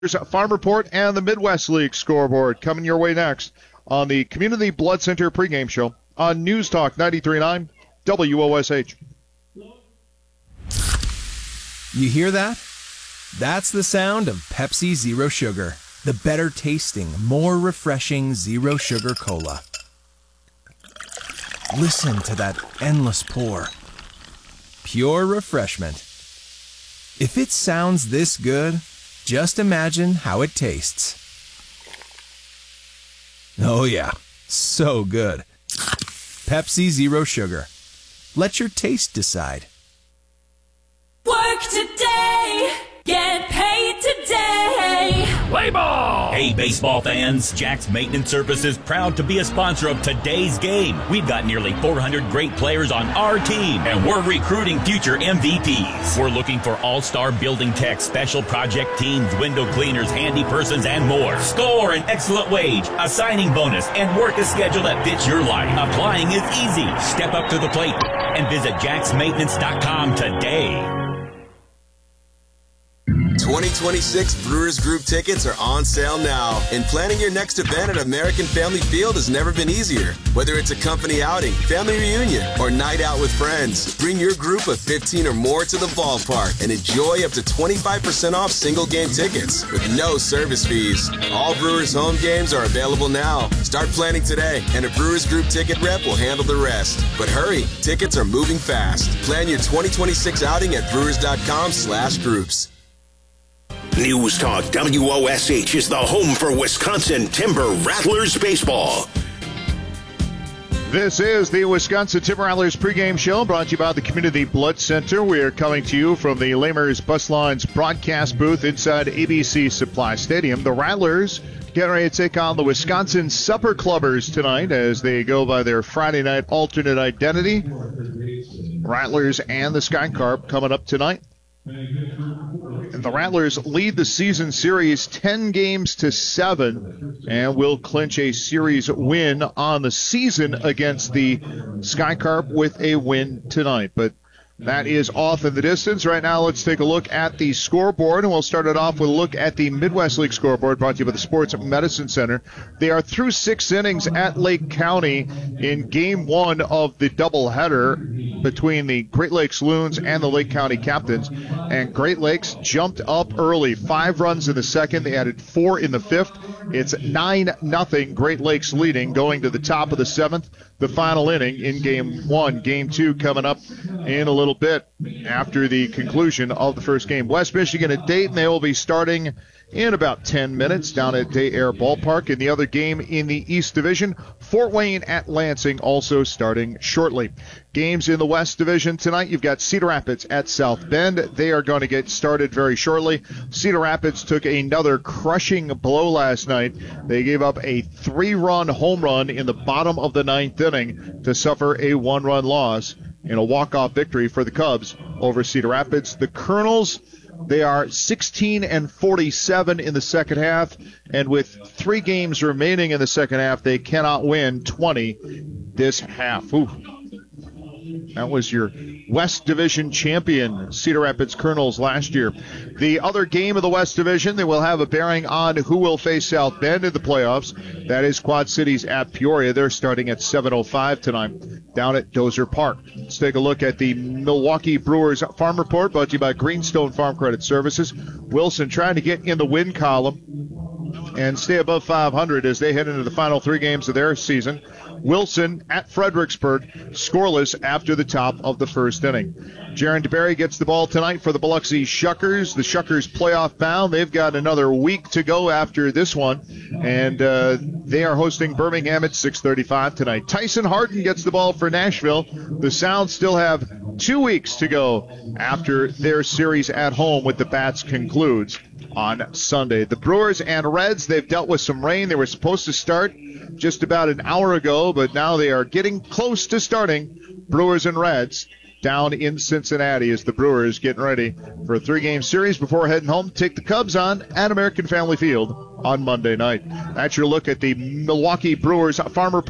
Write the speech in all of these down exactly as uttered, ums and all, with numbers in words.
Farm Report and the Midwest League scoreboard coming your way next on the Community Blood Center pregame show on News Talk ninety-three point nine W O S H. You hear that? That's the sound of Pepsi Zero Sugar, the better tasting, more refreshing Zero Sugar Cola. Listen to that endless pour. Pure refreshment. If it sounds this good, just imagine how it tastes. Oh yeah, so good. Pepsi Zero Sugar. Let your taste decide. Work today, get paid today. Play ball! Hey, baseball fans, Jack's Maintenance Services proud to be a sponsor of today's game. We've got nearly four hundred great players on our team, and we're recruiting future M V Ps. We're looking for all-star building techs, special project teams, window cleaners, handy persons, and more. Score an excellent wage, a signing bonus, and work a schedule that fits your life. Applying is easy. Step up to the plate and visit jacks maintenance dot com today. twenty twenty-six Brewers Group tickets are on sale now, and planning your next event at American Family Field has never been easier. Whether it's a company outing, family reunion, or night out with friends, bring your group of fifteen or more to the ballpark and enjoy up to twenty-five percent off single game tickets with no service fees. All Brewers home games are available now. Start planning today, and a Brewers Group ticket rep will handle the rest. But hurry, tickets are moving fast. Plan your twenty twenty-six outing at brewers dot com slash groups. News Talk W O S H is the home for Wisconsin Timber Rattlers baseball. This is the Wisconsin Timber Rattlers pregame show brought to you by the Community Blood Center. We are coming to you from the Lamers Bus Lines broadcast booth inside A B C Supply Stadium. The Rattlers getting ready to take on the Wisconsin Supper Clubbers tonight as they go by their Friday night alternate identity. Rattlers and the Sky Carp coming up tonight. And the Rattlers lead the season series ten games to seven and will clinch a series win on the season against the Sky Carp with a win tonight. But that is off in the distance. Right now, let's take a look at the scoreboard, and we'll start it off with a look at the Midwest League scoreboard brought to you by the Sports Medicine Center. They are through six innings at Lake County in game one of the doubleheader between the Great Lakes Loons and the Lake County Captains. And Great Lakes jumped up early, five runs in the second. They added four in the fifth. It's nine nothing Great Lakes leading going to the top of the seventh, the final inning in game one. Game two coming up in a little bit after the conclusion of the first game. West Michigan at Dayton, they will be starting in about ten minutes down at Day Air Ballpark. In the other game in the East Division, Fort Wayne at Lansing also starting shortly. Games in the West Division tonight, you've got Cedar Rapids at South Bend. They are going to get started very shortly. Cedar Rapids took another crushing blow last night. They gave up a three-run home run in the bottom of the ninth inning to suffer a one-run loss in a walk-off victory for the Cubs over Cedar Rapids. The Colonels, they are sixteen and forty-seven in the second half, and with three games remaining in the second half, they cannot win twenty this half. Ooh. That was your West Division champion, Cedar Rapids Colonels, last year. The other game of the West Division that will have a bearing on who will face South Bend in the playoffs, that is Quad Cities at Peoria. They're starting at seven oh five tonight down at Dozer Park. Let's take a look at the Milwaukee Brewers Farm Report brought to you by Greenstone Farm Credit Services. Wilson trying to get in the win column and stay above five hundred as they head into the final three games of their season. Wilson at Fredericksburg, scoreless after the top of the first inning. Jaron DeBerry gets the ball tonight for the Biloxi Shuckers. The Shuckers playoff bound. They've got another week to go after this one, and uh, they are hosting Birmingham at six thirty-five tonight. Tyson Harden gets the ball for Nashville. The Sounds still have two weeks to go after their series at home with the Bats concludes on Sunday. The Brewers and Reds, they've dealt with some rain. They were supposed to start just about an hour ago, but now they are getting close to starting. Brewers and Reds down in Cincinnati as the Brewers getting ready for a three-game series before heading home to take the Cubs on at American Family Field on Monday night. That's your look at the Milwaukee Brewers Farm Report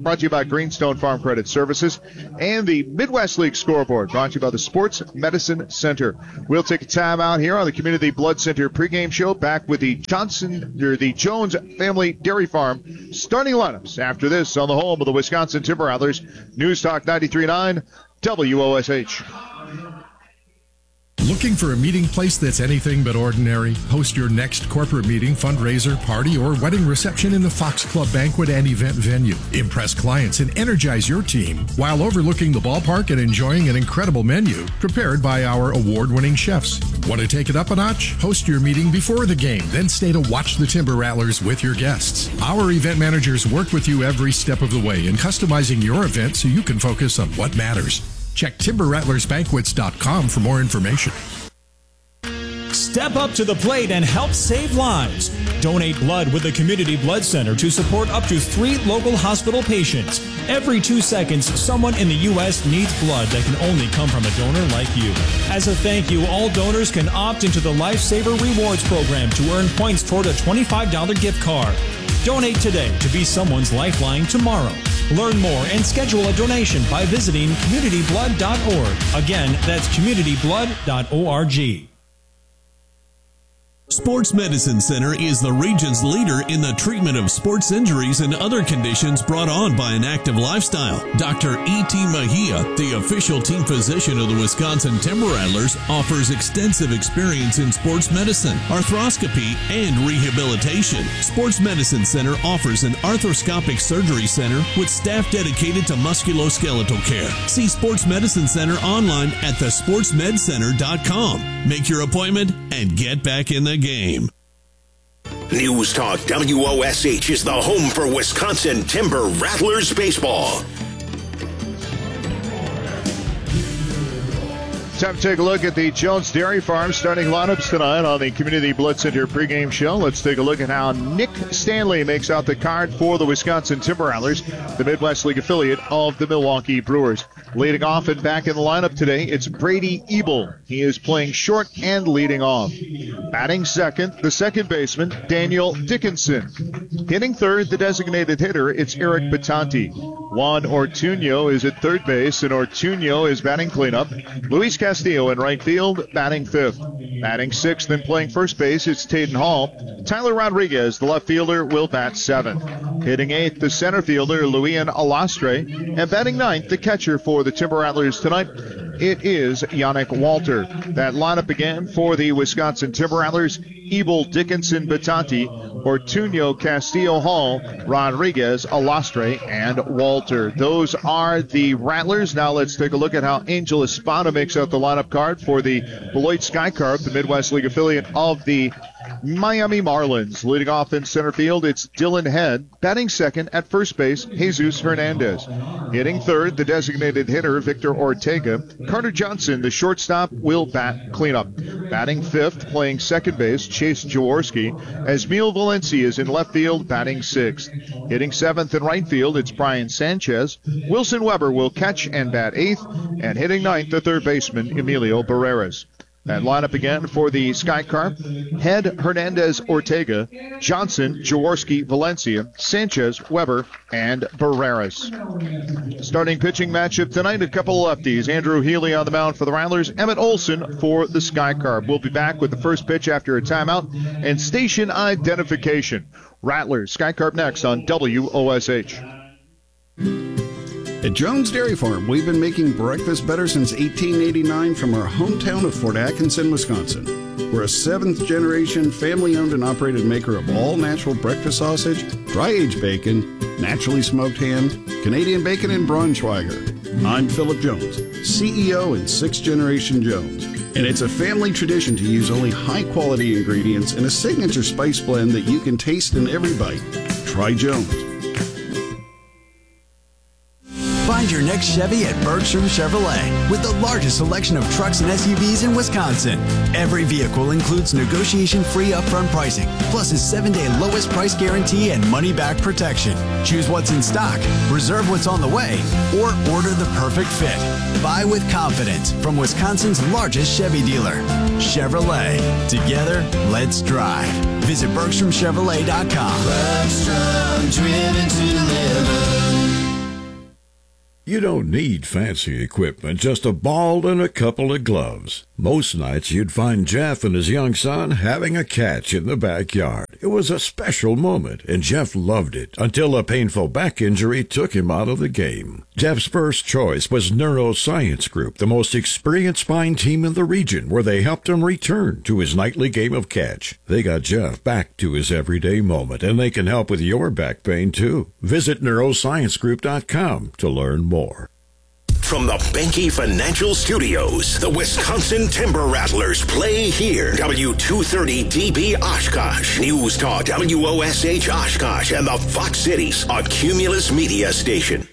brought to you by Greenstone Farm Credit Services, and the Midwest League scoreboard, brought to you by the Sports Medicine Center. We'll take a time out here on the Community Blood Center pregame show, back with the Johnson or the Jones Family Dairy Farm starting lineups after this on the home of the Wisconsin Timber Rattlers. News Talk ninety-three point nine W O S H. Looking for a meeting place that's anything but ordinary? Host your next corporate meeting, fundraiser, party, or wedding reception in the Fox Club banquet and event venue. Impress clients and energize your team while overlooking the ballpark and enjoying an incredible menu prepared by our award-winning chefs. Want to take it up a notch? Host your meeting before the game, then stay to watch the Timber Rattlers with your guests. Our event managers work with you every step of the way in customizing your event so you can focus on what matters. Check timber rattlers banquets dot com for more information. Step up to the plate and help save lives. Donate blood with the Community Blood Center to support up to three local hospital patients. Every two seconds, someone in the U S needs blood that can only come from a donor like you. As a thank you, all donors can opt into the Lifesaver Rewards program to earn points toward a twenty-five dollars gift card. Donate today to be someone's lifeline tomorrow. Learn more and schedule a donation by visiting community blood dot org. Again, that's community blood dot org. Sports Medicine Center is the region's leader in the treatment of sports injuries and other conditions brought on by an active lifestyle. Doctor E T. Mejia, the official team physician of the Wisconsin Timber Rattlers, offers extensive experience in sports medicine, arthroscopy, and rehabilitation. Sports Medicine Center offers an arthroscopic surgery center with staff dedicated to musculoskeletal care. See Sports Medicine Center online at the sports med center dot com. Make your appointment and get back in the game. News Talk W O S H is the home for Wisconsin Timber Rattlers baseball. Time to take a look at the Jones Dairy Farm starting lineups tonight on the Community Blood Center pregame show. Let's take a look at how Nick Stanley makes out the card for the Wisconsin Timber Rattlers, the Midwest League affiliate of the Milwaukee Brewers. Leading off and back in the lineup today, it's Brady Ebel. He is playing short and leading off. Batting second, the second baseman, Daniel Dickinson. Hitting third, the designated hitter, it's Eric Batanti. Juan Ortuño is at third base, and Ortuño is batting cleanup. Luis Castillo in right field, batting fifth. Batting sixth and playing first base, it's Taden Hall. Tyler Rodriguez, the left fielder, will bat seventh. Hitting eighth, the center fielder, Luian Alastre. And batting ninth, the catcher for the Timber Rattlers tonight, it is Yannick Walter. That lineup again for the Wisconsin Timber Rattlers: Ebel, Dickinson, Batanti, Ortuño, Castillo, Hall, Rodriguez, Alastre, and Walter. Those are the Rattlers. Now let's take a look at how Angel Espada makes out the lineup card for the Beloit Sky Carp, the Midwest League affiliate of the Miami Marlins. Leading off in center field, it's Dylan Head. Batting second at first base, Jesus Hernandez. Hitting third, the designated hitter, Victor Ortega. Carter Johnson, the shortstop, will bat cleanup. Batting fifth, playing second base, Chase Jaworski. Esmil Valencia is in left field, batting sixth. Hitting seventh in right field, it's Brian Sanchez. Wilson Weber will catch and bat eighth. And hitting ninth, the third baseman, Emilio Barreras. That lineup again for the Sky Carp: Head, Hernandez, Ortega, Johnson, Jaworski, Valencia, Sanchez, Weber, and Barreras. Starting pitching matchup tonight, a couple of lefties. Andrew Healy on the mound for the Rattlers, Emmett Olson for the Sky Carp. We'll be back with the first pitch after a timeout and station identification. Rattlers, Sky Carp next on W O S H. At Jones Dairy Farm, we've been making breakfast better since eighteen eighty-nine from our hometown of Fort Atkinson, Wisconsin. We're a seventh-generation, family-owned and operated maker of all-natural breakfast sausage, dry-aged bacon, naturally smoked ham, Canadian bacon, and Braunschweiger. I'm Philip Jones, C E O and sixth-generation Jones, and it's a family tradition to use only high-quality ingredients in a signature spice blend that you can taste in every bite. Try Jones. Find your next Chevy at Bergstrom Chevrolet with the largest selection of trucks and S U Vs in Wisconsin. Every vehicle includes negotiation-free upfront pricing, plus a seven-day lowest price guarantee and money-back protection. Choose what's in stock, reserve what's on the way, or order the perfect fit. Buy with confidence from Wisconsin's largest Chevy dealer. Chevrolet. Together, let's drive. Visit Bergstrom Chevrolet dot com. Bergstrom, driven to deliver. You don't need fancy equipment, just a ball and a couple of gloves. Most nights you'd find Jeff and his young son having a catch in the backyard. It was a special moment, and Jeff loved it until a painful back injury took him out of the game. Jeff's first choice was Neuroscience Group, the most experienced spine team in the region, where they helped him return to his nightly game of catch. They got Jeff back to his everyday moment, and they can help with your back pain, too. Visit neuroscience group dot com to learn more. More. From the Benke Financial Studios, the Wisconsin Timber Rattlers play here. W two thirty D B Oshkosh, News Talk W O S H Oshkosh, and the Fox Cities, a Cumulus media station.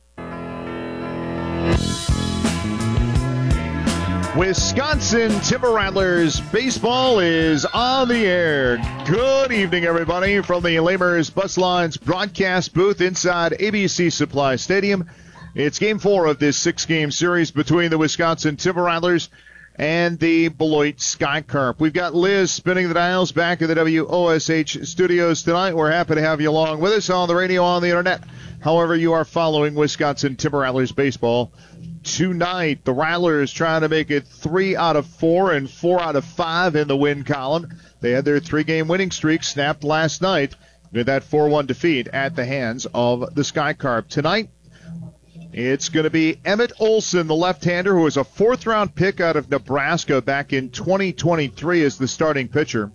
Wisconsin Timber Rattlers baseball is on the air. Good evening, everybody, from the Lamers Bus Lines broadcast booth inside A B C Supply Stadium. It's game four of this six-game series between the Wisconsin Timber Rattlers and the Beloit Sky Carp. We've got Liz spinning the dials back at the W O S H studios tonight. We're happy to have you along with us on the radio, on the internet. However, you are following Wisconsin Timber Rattlers baseball tonight. The Rattlers trying to make it three out of four and four out of five in the win column. They had their three-game winning streak snapped last night with that four one defeat at the hands of the Sky Carp. Tonight, it's going to be Emmett Olson, the left-hander, who was a fourth-round pick out of Nebraska back in twenty twenty-three as the starting pitcher.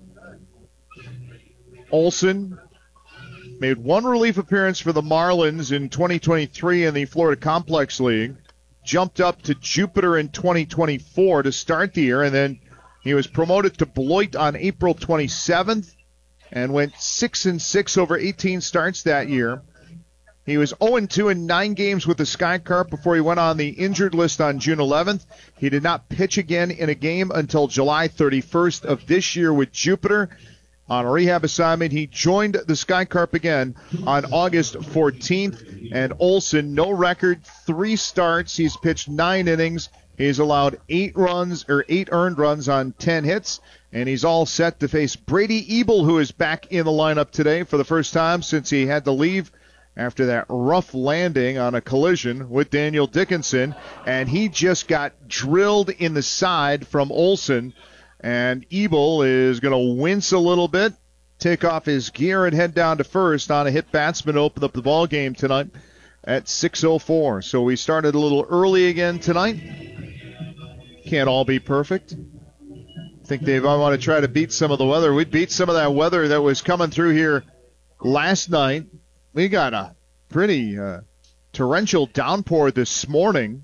Olson made one relief appearance for the Marlins in twenty twenty-three in the Florida Complex League, jumped up to Jupiter in twenty twenty-four to start the year, and then he was promoted to Beloit on April twenty-seventh and went six and six over eighteen starts that year. He was oh and two in nine games with the Sky Carp before he went on the injured list on June eleventh. He did not pitch again in a game until July thirty-first of this year with Jupiter. On a rehab assignment, he joined the Sky Carp again on August fourteenth. And Olson, no record, three starts. He's pitched nine innings. He's allowed eight runs, or eight earned runs on ten hits. And he's all set to face Brady Ebel, who is back in the lineup today for the first time since he had to leave after that rough landing on a collision with Daniel Dickinson. And he just got drilled in the side from Olson. And Ebel is going to wince a little bit, take off his gear, and head down to first on a hit batsman to open up the ball game tonight at six oh four. So we started a little early again tonight. Can't all be perfect. I think they want to try to beat some of the weather. We beat some of that weather that was coming through here last night. We got a pretty uh, torrential downpour this morning,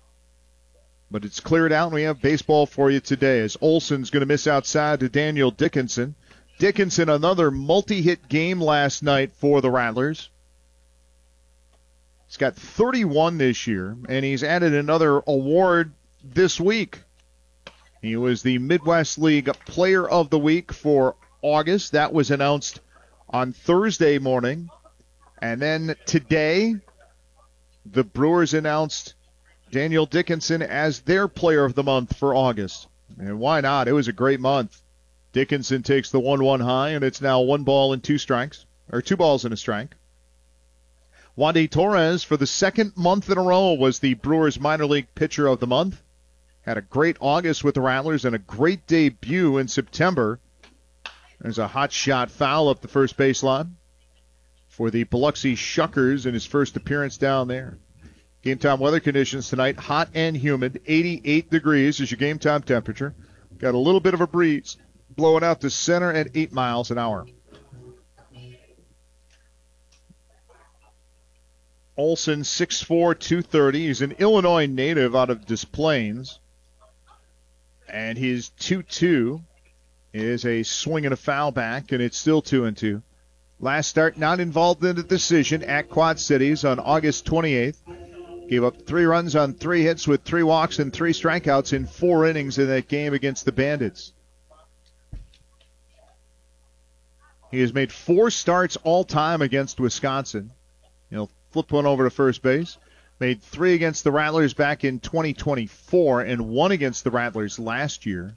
but it's cleared out, and we have baseball for you today as Olson's going to miss outside to Daniel Dickinson. Dickinson, another multi-hit game last night for the Rattlers. He's got thirty-one this year, and he's added another award this week. He was the Midwest League Player of the Week for August. That was announced on Thursday morning. And then today, the Brewers announced Daniel Dickinson as their Player of the Month for August. And why not? It was a great month. Dickinson takes the one one high, and it's now one ball and two strikes, or two balls and a strike. Wandy Torres, for the second month in a row, was the Brewers minor league pitcher of the month. Had a great August with the Rattlers and a great debut in September. There's a hot shot foul up the first baseline for the Biloxi Shuckers in his first appearance down there. Game time weather conditions tonight, hot and humid, eighty-eight degrees is your game time temperature. Got a little bit of a breeze blowing out to center at eight miles an hour. Olson, six four, two thirty. He's an Illinois native out of Des Plaines. And his two two is a swing and a foul back, and it's still two and two. Last start not involved in the decision at Quad Cities on August twenty-eighth. Gave up three runs on three hits with three walks and three strikeouts in four innings in that game against the Bandits. He has made four starts all time against Wisconsin. He'll flip one over to first base. Made three against the Rattlers back in twenty twenty-four and one against the Rattlers last year.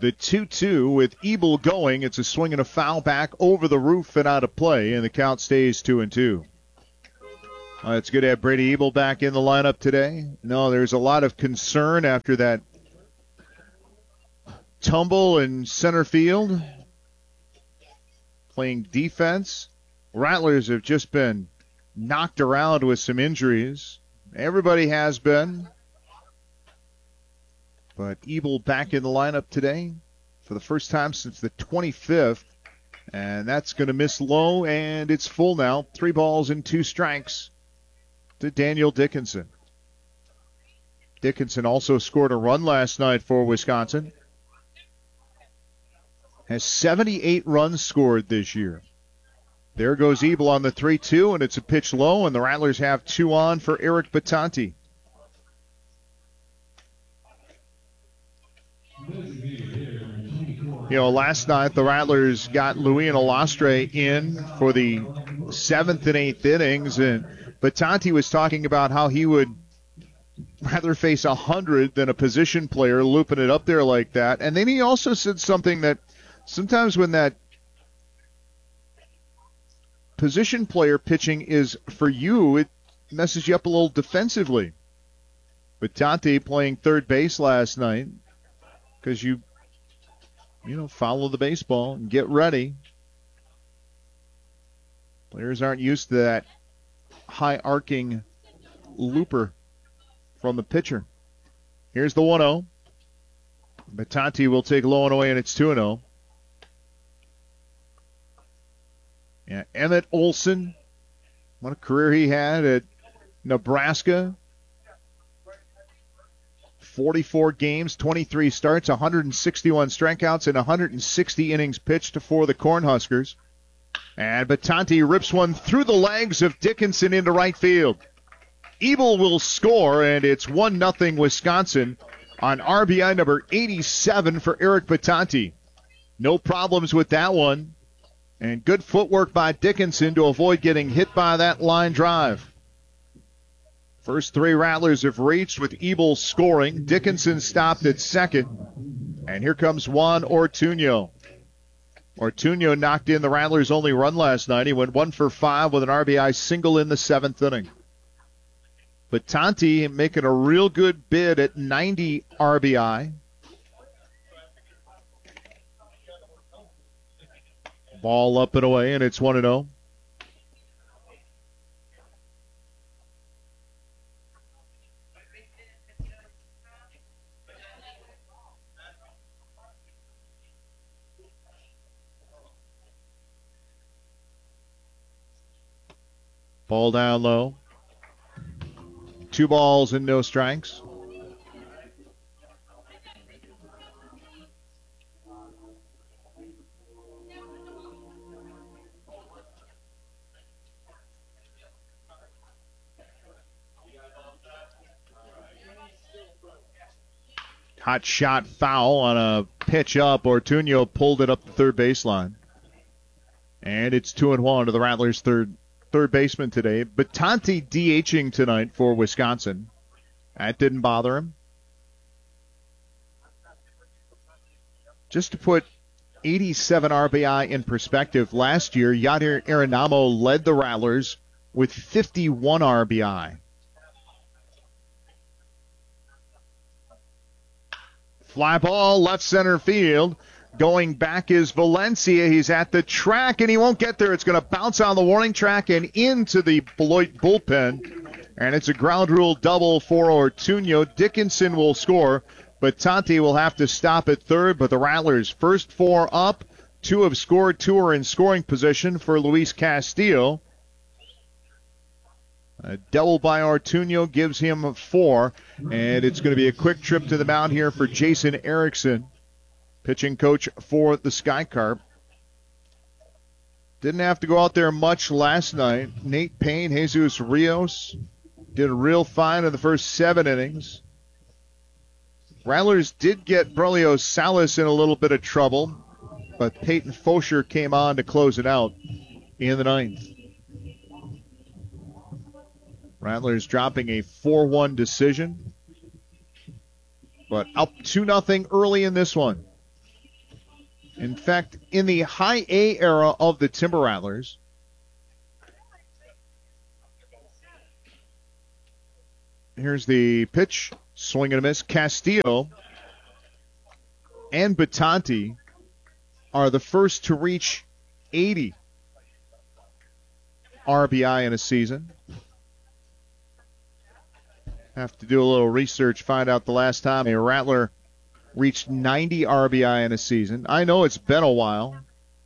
the two two with Ebel going. It's a swing and a foul back over the roof and out of play, and the count stays two and two. Uh, it's good to have Brady Ebel back in the lineup today. No, there's a lot of concern after that tumble in center field, playing defense. Rattlers have just been knocked around with some injuries. Everybody has been. But Ebel back in the lineup today for the first time since the twenty-fifth. And that's going to miss low, and it's full now. Three balls and two strikes to Daniel Dickinson. Dickinson also scored a run last night for Wisconsin. Has seventy-eight runs scored this year. There goes Ebel on the three two, and it's a pitch low, and the Rattlers have two on for Eric Battanti. You know, last night the Rattlers got Louis and Alastre in for the seventh and eighth innings, and Battanti was talking about how he would rather face a hundred than a position player looping it up there like that. And then he also said something that sometimes when that position player pitching is for you, it messes you up a little defensively. Battanti playing third base last night because you You know, follow the baseball and get ready. Players aren't used to that high arcing looper from the pitcher. Here's the one oh. Battanti will take low and away, and it's two and oh. Yeah, Emmett Olson, what a career he had at Nebraska. forty-four games, twenty-three starts, one hundred sixty-one strikeouts, and one hundred sixty innings pitched for the Cornhuskers. And Battanti rips one through the legs of Dickinson into right field. Ebel will score, and it's one nothing Wisconsin on R B I number eighty-seven for Eric Battanti. No problems with that one. And good footwork by Dickinson to avoid getting hit by that line drive. First three Rattlers have reached with Ebel scoring. Dickinson stopped at second. And here comes Juan Ortuño. Ortuño knocked in the Rattlers' only run last night. He went one for five with an R B I single in the seventh inning. Battanti making a real good bid at ninety R B I. Ball up and away, and it's one and oh. Ball down low. Two balls and no strikes. Hot shot foul on a pitch up. Ortuño pulled it up the third baseline. And it's two and one to the Rattlers' third third baseman today. Battanti DHing tonight for Wisconsin. That didn't bother him. Just to put eighty-seven R B I in perspective, last year Yadier Arenamo led the Rattlers with fifty-one R B I. Fly ball, left center field. Going back is Valencia. He's at the track, and he won't get there. It's going to bounce on the warning track and into the Beloit bullpen. And it's a ground rule double for Ortuño. Dickinson will score, but Battanti will have to stop at third. But the Rattlers, first four up. Two have scored. Two are in scoring position for Luis Castillo. A double by Ortuño gives him four. And it's going to be a quick trip to the mound here for Jason Erickson, pitching coach for the Sky Carp. Didn't have to go out there much last night. Nate Payne, Jesus Rios did a real fine in the first seven innings. Rattlers did get Braulio Salas in a little bit of trouble, but Peyton Fosher came on to close it out in the ninth. Rattlers dropping a four one decision, but up two nothing early in this one. In fact, in the high A era of the Timber Rattlers, here's the pitch, swing and a miss. Castillo and Batanti are the first to reach eighty R B I in a season. Have to do a little research, find out the last time a Rattler reached ninety R B I in a season. I know it's been a while.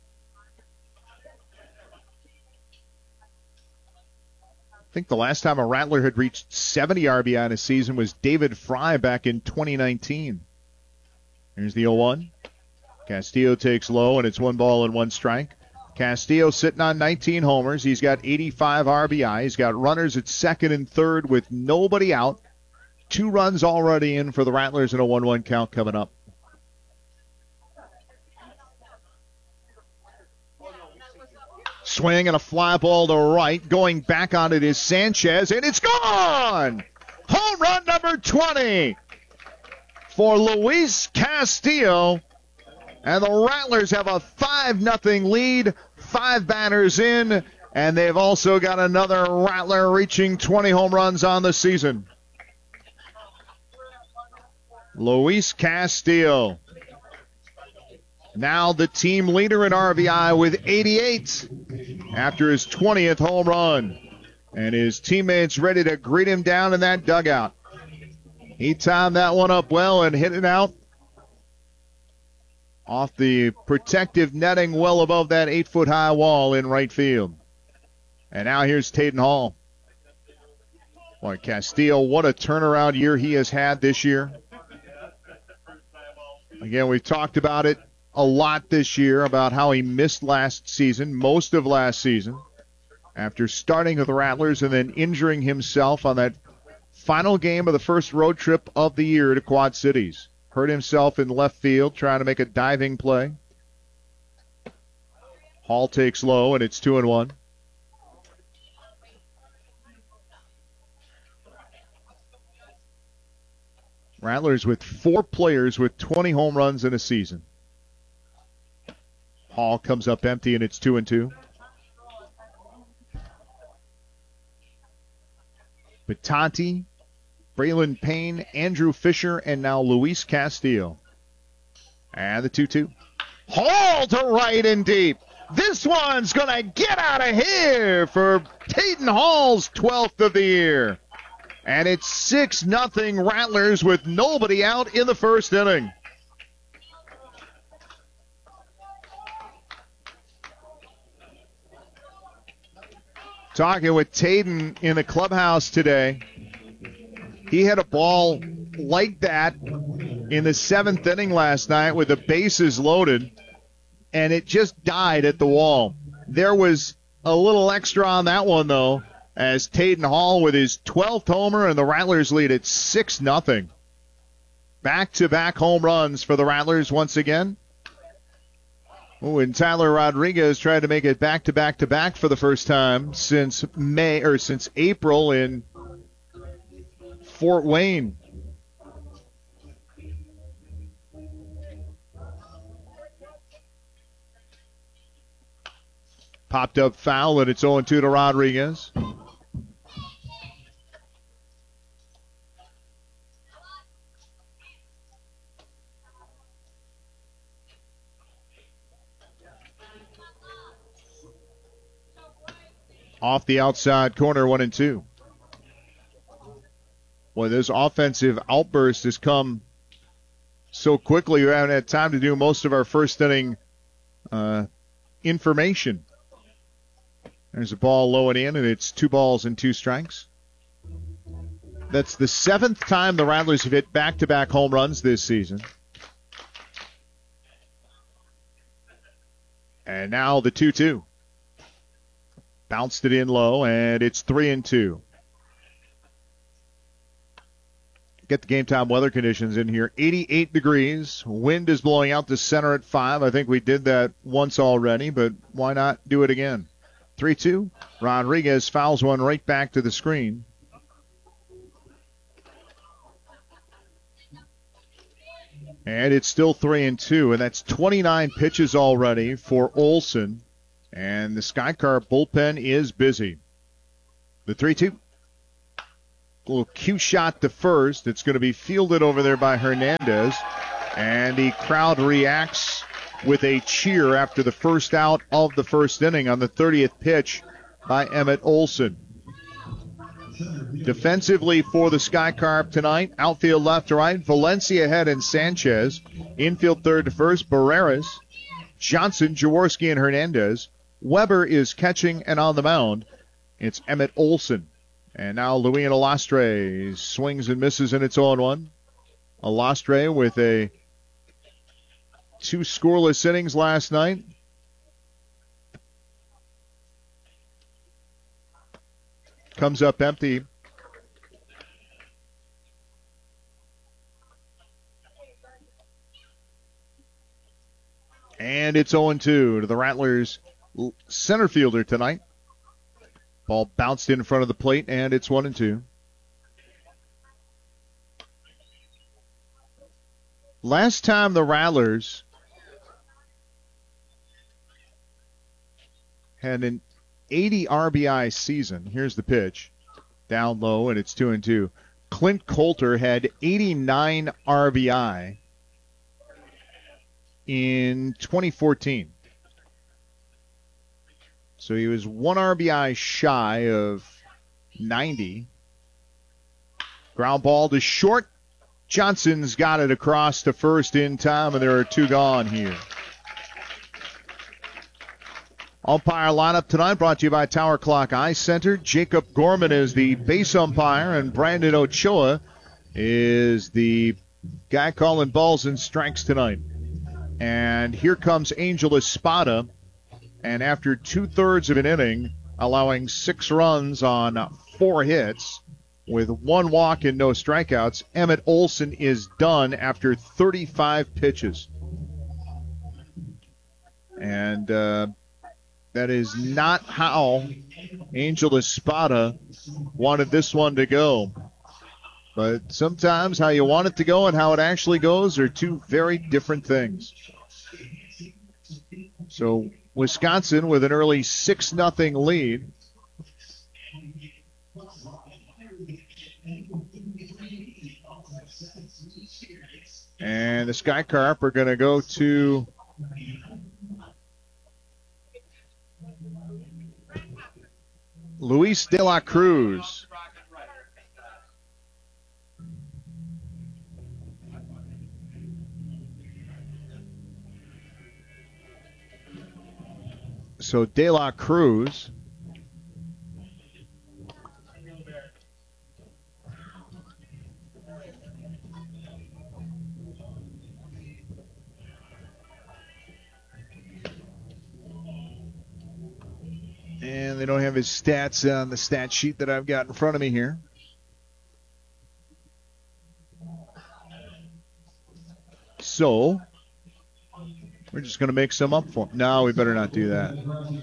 I think the last time a Rattler had reached seventy R B I in a season was David Fry back in twenty nineteen. Here's the oh one. Castillo takes low, and it's one ball and one strike. Castillo sitting on nineteen homers. He's got eighty-five R B I. He's got runners at second and third with nobody out. Two runs already in for the Rattlers and a one one count coming up. Swing and a fly ball to right. Going back on it is Sanchez, and it's gone! Home run number twenty for Luis Castillo. And the Rattlers have a five nothing lead, five batters in, and they've also got another Rattler reaching twenty home runs on the season. Luis Castillo, now the team leader in R B I with eighty-eight after his twentieth home run. And his teammates ready to greet him down in that dugout. He timed that one up well and hit it out off the protective netting well above that eight-foot-high wall in right field. And now here's Tayden Hall. Boy, Castillo, what a turnaround year he has had this year. Again, we've talked about it a lot this year, about how he missed last season, most of last season, after starting with the Rattlers and then injuring himself on that final game of the first road trip of the year to Quad Cities. Hurt himself in left field trying to make a diving play. Hall takes low, and it's two and one. Rattlers with four players with twenty home runs in a season. Hall comes up empty, and it's two and two. Batanti, Braylon Payne, Andrew Fisher, and now Luis Castillo. And the two two. Hall to right and deep. This one's going to get out of here for Tayden Hall's twelfth of the year. And it's six nothing Rattlers with nobody out in the first inning. Talking with Tayden in the clubhouse today. He had a ball like that in the seventh inning last night with the bases loaded, and it just died at the wall. There was a little extra on that one, though, as Tayden Hall with his twelfth homer, and the Rattlers lead at six nothing. Back-to-back home runs for the Rattlers once again. Oh, and Tyler Rodriguez tried to make it back-to-back-to-back for the first time since May or since April in Fort Wayne. Popped up foul, and it's oh two to Rodriguez. Off the outside corner, one and two. Boy, this offensive outburst has come so quickly. We haven't had time to do most of our first inning uh, information. There's a ball low and in, and it's two balls and two strikes. That's the seventh time the Rattlers have hit back-to-back home runs this season. And now the two two. Bounced it in low, and it's three and two. Get the game time weather conditions in here. eighty-eight degrees. Wind is blowing out to center at five. I think we did that once already, but why not do it again? three two. Rodriguez fouls one right back to the screen. And it's still three and two, and that's twenty-nine pitches already for Olson. And the Skycarp bullpen is busy. The three two. Little cue shot to first. It's going to be fielded over there by Hernandez. And the crowd reacts with a cheer after the first out of the first inning on the thirtieth pitch by Emmett Olson. Defensively for the Skycarp tonight, outfield left to right, Valencia ahead and Sanchez. Infield third to first, Barreras, Johnson, Jaworski, and Hernandez. Weber is catching and on the mound. It's Emmett Olson. And now Luis Alastre swings and misses in its own one. Alastre with a two scoreless innings last night. Comes up empty. And it's oh and two to the Rattlers center fielder tonight. Ball bounced in front of the plate, and it's one and two. Last time the Rattlers had an eighty R B I season. Here's the pitch. Down low, and it's two and two. Clint Coulter had eighty-nine R B I in twenty fourteen. So he was one R B I shy of ninety. Ground ball to short. Johnson's got it across to first in time, and there are two gone here. Umpire lineup tonight brought to you by Tower Clock Eye Center. Jacob Gorman is the base umpire, and Brandon Ochoa is the guy calling balls and strikes tonight. And here comes Angel Espada. And after two-thirds of an inning, allowing six runs on four hits with one walk and no strikeouts, Emmett Olson is done after thirty-five pitches. And uh, that is not how Angel Espada wanted this one to go. But sometimes how you want it to go and how it actually goes are two very different things. So Wisconsin with an early six nothing lead. And the Skycarp are going to go to Luis de la Cruz. So De La Cruz and they don't have his stats on the stat sheet that I've got in front of me here. So we're just going to make some up for him. No, we better not do that.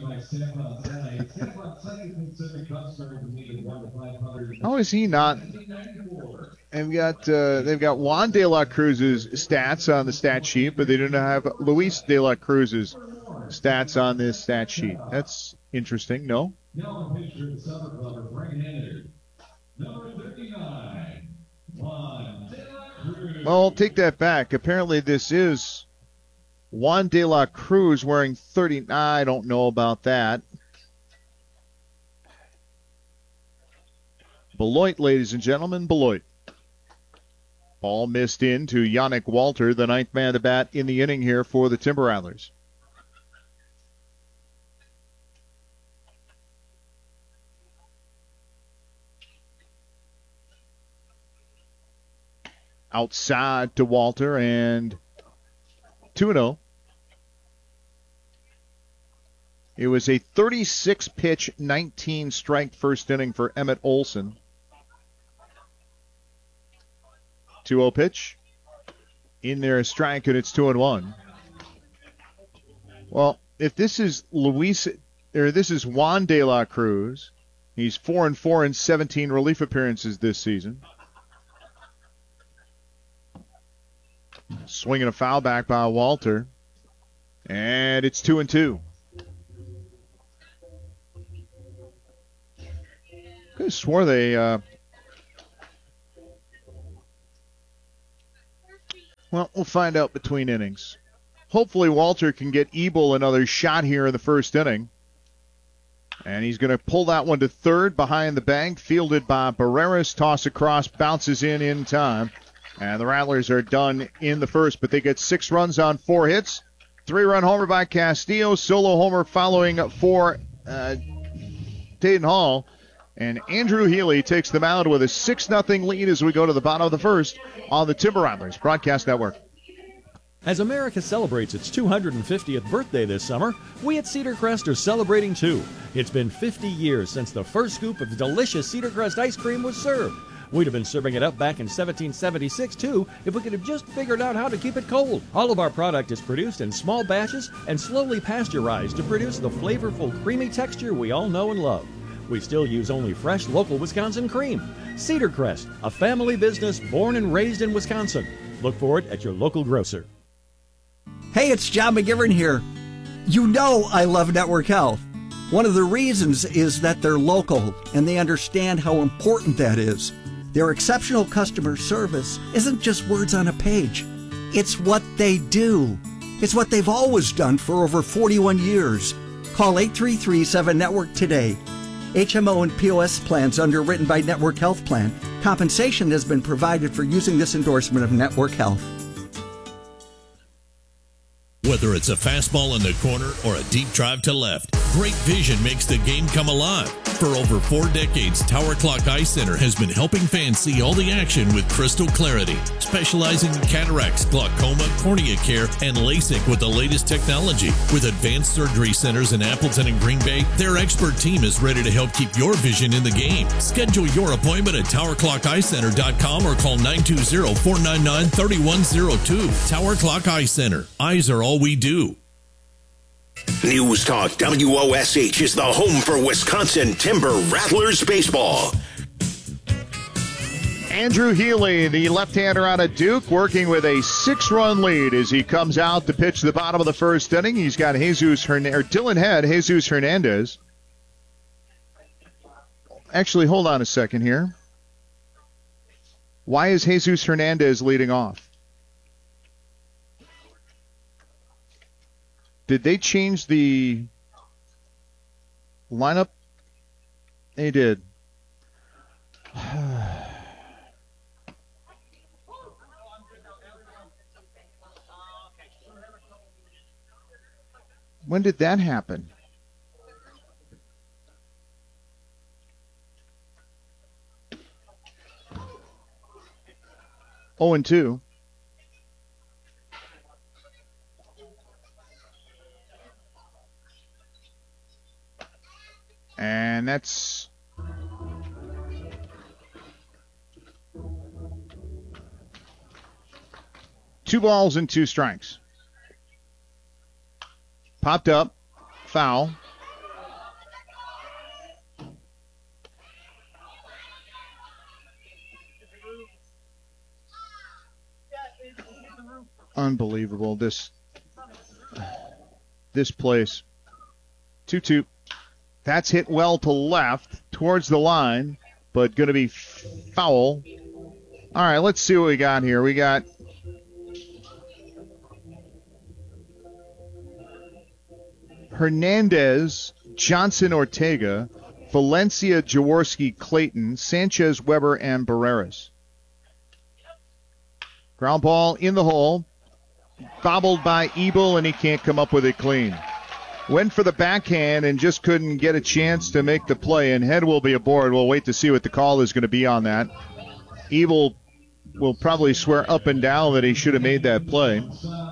How is he not? They've got uh, they've got Juan De La Cruz's stats on the stat sheet, but they don't have Luis De La Cruz's stats on this stat sheet. That's interesting. No. Well, I'll take that back. Apparently, this is Juan De La Cruz wearing thirty. I don't know about that. Beloit, ladies and gentlemen, Beloit. Ball missed in to Yannick Walter, the ninth man to bat in the inning here for the Timber Rattlers. Outside to Walter, and two and oh. It was a thirty-six pitch, nineteen strike first inning for Emmett Olson. two oh pitch. In there, a strike, and it's two and one. Well, if this is Luis, or this is Juan De La Cruz, he's four and four in seventeen relief appearances this season. Swinging a foul back by Walter. And it's two and two. Could have swore they, uh, well, we'll find out between innings. Hopefully Walter can get Ebel another shot here in the first inning. And he's going to pull that one to third behind the bank, fielded by Barreras. Toss across, bounces in in time. And the Rattlers are done in the first, but they get six runs on four hits. Three-run homer by Castillo. Solo homer following for uh, Dayton Hall. And Andrew Healy takes the mound with a six nothing lead as we go to the bottom of the first on the Timber Rattlers Broadcast Network. As America celebrates its two hundred fiftieth birthday this summer, we at Cedar Crest are celebrating too. It's been fifty years since the first scoop of delicious Cedar Crest ice cream was served. We'd have been serving it up back in seventeen seventy-six too if we could have just figured out how to keep it cold. All of our product is produced in small batches and slowly pasteurized to produce the flavorful, creamy texture we all know and love. We still use only fresh, local Wisconsin cream. Cedar Crest, a family business born and raised in Wisconsin. Look for it at your local grocer. Hey, it's John McGivern here. You know I love Network Health. One of the reasons is that they're local and they understand how important that is. Their exceptional customer service isn't just words on a page. It's what they do. It's what they've always done for over forty-one years. Call eight three three, seven network today. H M O and P O S plans underwritten by Network Health Plan. Compensation has been provided for using this endorsement of Network Health. Whether it's a fastball in the corner or a deep drive to left, great vision makes the game come alive. For over four decades, Tower Clock Eye Center has been helping fans see all the action with crystal clarity, specializing in cataracts, glaucoma, cornea care, and LASIK with the latest technology. With advanced surgery centers in Appleton and Green Bay, their expert team is ready to help keep your vision in the game. Schedule your appointment at tower clock eye center dot com or call nine two zero, four nine nine, three one zero two. Tower Clock Eye Center. Eyes are all we do. News Talk W O S H is the home for Wisconsin Timber Rattlers baseball. Andrew Healy, the left-hander out of Duke, working with a six-run lead as he comes out to pitch the bottom of the first inning. He's got Jesus Hernandez, or Dylan Head, Jesus Hernandez. Actually, hold on a second here. Why is Jesus Hernandez leading off? Did they change the lineup? They did. When did that happen? Oh and two. And that's two balls and two strikes. Popped up, foul. Unbelievable, this this place. two two. That's hit well to left, towards the line, but going to be foul. All right, let's see what we got here. We got Hernandez, Johnson, Ortega, Valencia, Jaworski, Clayton, Sanchez, Weber, and Barreras. Ground ball in the hole, bobbled by Ebel, and he can't come up with it clean. Went for the backhand and just couldn't get a chance to make the play, and Head will be aboard. We'll wait to see what the call is going to be on that. Ebel will probably swear up and down that he should have made that play.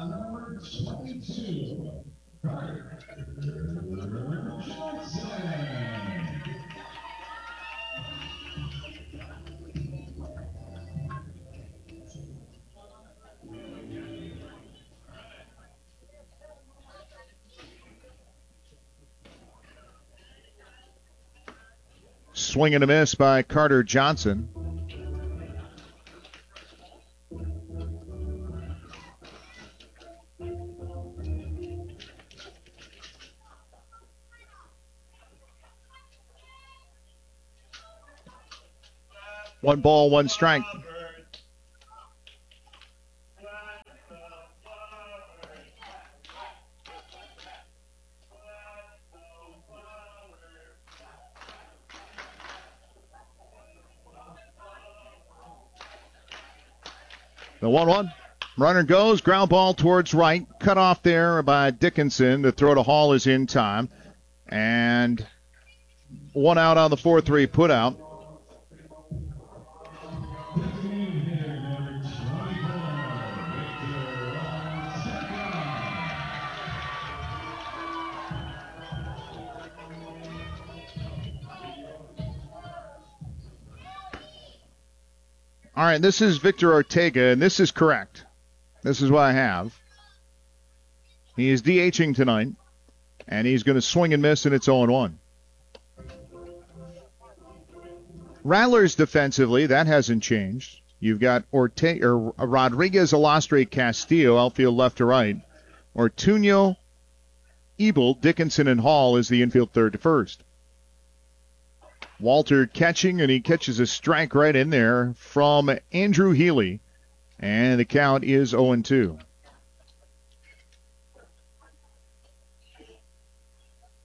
Swing and a miss by Carter Johnson. One ball, one strike. The one one. Runner goes, ground ball towards right. Cut off there by Dickinson. The throw to Hall is in time. And one out on the four three put out. All right, this is Victor Ortega, and this is correct. This is what I have. He is DHing tonight, and he's going to swing and miss, and it's oh one. Rattlers defensively, that hasn't changed. You've got Ortega, or Rodriguez, Alastre, Castillo, outfield left to right. Ortuño, Ebel, Dickinson, and Hall is the infield third to first. Walter catching, and he catches a strike right in there from Andrew Healy. And the count is oh two.